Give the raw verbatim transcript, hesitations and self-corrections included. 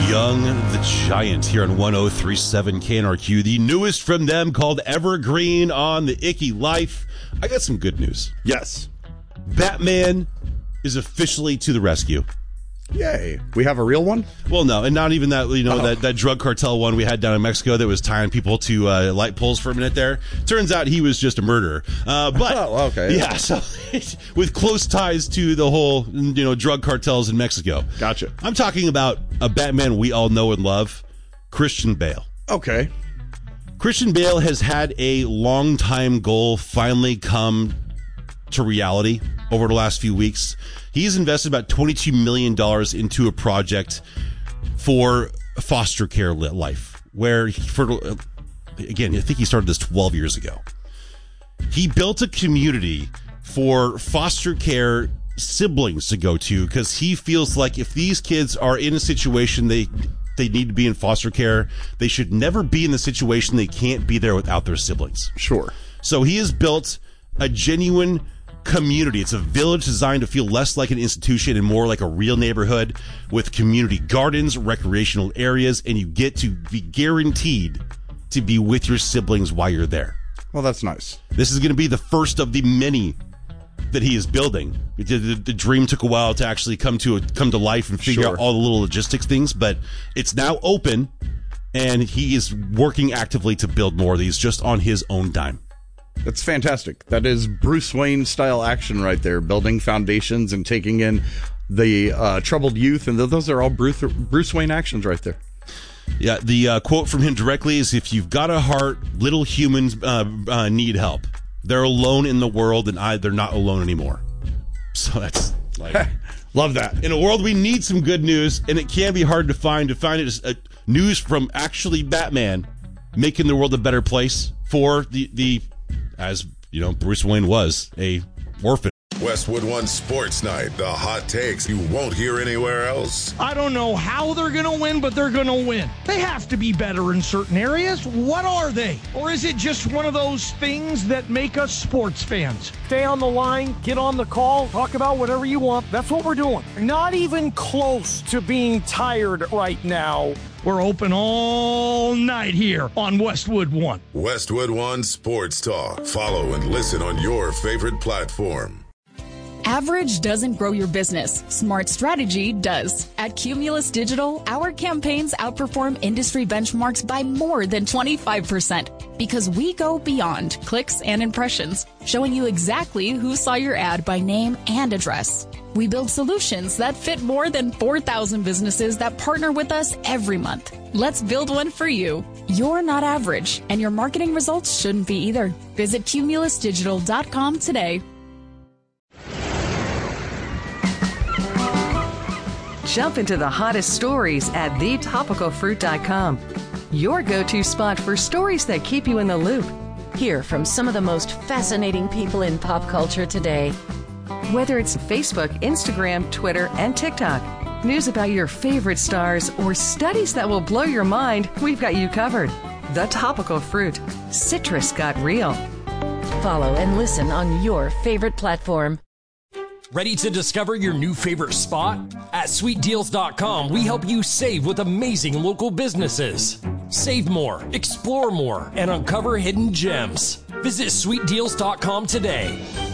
Young the Giant here on one oh three point seven K N R Q. The newest from them called Evergreen on the Icky Life. I got some good news. Yes. Batman is officially to the rescue. Yay. We have a real one? Well, no, and not even that, you know, Oh. that, that drug cartel one we had down in Mexico that was tying people to uh, light poles for a minute there. Turns out he was just a murderer. Uh, but, Oh, okay. yeah, so with close ties to the whole, you know, drug cartels in Mexico. Gotcha. I'm talking about a Batman we all know and love, Christian Bale. Okay. Christian Bale has had a long time goal finally come to reality over the last few weeks. He's invested about twenty-two million dollars into a project for foster care life, where, he, for again, I think he started this twelve years ago. He built a community for foster care siblings to go to because he feels like if these kids are in a situation they they need to be in foster care, they should never be in the situation they can't be there without their siblings. Sure. So he has built a genuine community. It's a village designed to feel less like an institution and more like a real neighborhood with community gardens, recreational areas, and you get to be guaranteed to be with your siblings while you're there. Well, that's nice. This is going to be the first of the many that he is building. The, the, the dream took a while to actually come to a, come to life and figure Sure. out all the little logistics things, but it's now open, and he is working actively to build more of these just on his own dime. That's fantastic. That is Bruce Wayne style action right there, building foundations and taking in the uh, troubled youth, and th- those are all Bruce, Bruce Wayne actions right there. Yeah, the uh, quote from him directly is, if you've got a heart, little humans uh, uh, need help. They're alone in the world, and I, they're not alone anymore. So that's like... Love that. In a world we need some good news, and it can be hard to find, to find it as uh, news from actually Batman making the world a better place for the, the as, you know, Bruce Wayne was, a orphan. Westwood One Sports Night, the hot takes you won't hear anywhere else. I don't know how they're going to win, but they're going to win. They have to be better in certain areas. What are they? Or is it just one of those things that make us sports fans? Stay on the line, get on the call, talk about whatever you want. That's what we're doing. Not even close to being tired right now. We're open all night here on Westwood One. Westwood One Sports Talk. Follow and listen on your favorite platform. Average doesn't grow your business. Smart strategy does. At Cumulus Digital, our campaigns outperform industry benchmarks by more than twenty-five percent because we go beyond clicks and impressions, showing you exactly who saw your ad by name and address. We build solutions that fit more than four thousand businesses that partner with us every month. Let's build one for you. You're not average, and your marketing results shouldn't be either. Visit cumulus digital dot com today. Jump into the hottest stories at the topical fruit dot com. Your go-to spot for stories that keep you in the loop. Hear from some of the most fascinating people in pop culture today. Whether it's Facebook, Instagram, Twitter, and TikTok, news about your favorite stars, or studies that will blow your mind, we've got you covered. The Topical Fruit. Citrus got real. Follow and listen on your favorite platform. Ready to discover your new favorite spot? At sweet deals dot com, we help you save with amazing local businesses. Save more, explore more, and uncover hidden gems. Visit sweet deals dot com today.